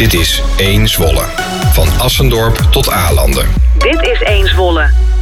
Dit is 1 Zwolle. Van Assendorp tot Alanden. Dit is 1 Zwolle.